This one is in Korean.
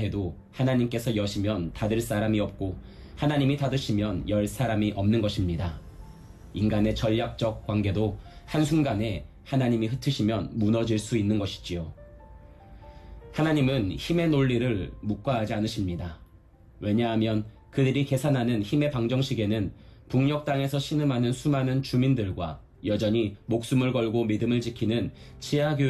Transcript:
해도 하나님께서 여시면 닫을 사람이 없고 하나님이 닫으시면 열 사람이 없는 것입니다. 인간의 전략적 관계도 한순간에 하나님이 흩으시면 무너질 수 있는 것이지요. 하나님은 힘의 논리를 묵과하지 않으십니다. 왜냐하면 그들이 계산하는 힘의 방정식에는 북녘 땅에서 신음하는 수많은 주민들과 여전히 목숨을 걸고 믿음을 지키는 치아 교육